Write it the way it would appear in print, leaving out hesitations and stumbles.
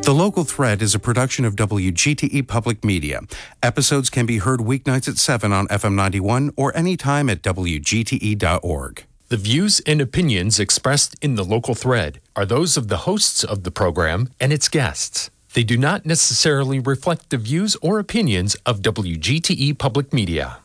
The Local Thread is a production of WGTE Public Media. Episodes can be heard weeknights at 7 on FM 91 or anytime at WGTE.org. The views and opinions expressed in The Local Thread are those of the hosts of the program and its guests. They do not necessarily reflect the views or opinions of WGTE Public Media.